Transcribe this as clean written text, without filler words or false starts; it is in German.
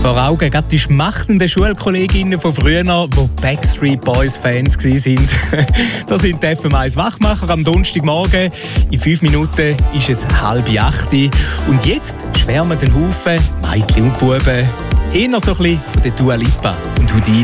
vor Augen gerade die schmachtenden Schulkolleginnen von früher, die Backstreet Boys Fans waren. Da sind die FM1 Wachmacher am Donnerstagmorgen. In 5 Minuten ist es 7:30. Und jetzt schwärmen den Haufen Mädchen und Buben eher so ein bisschen von der Dua Lipa und Houdini.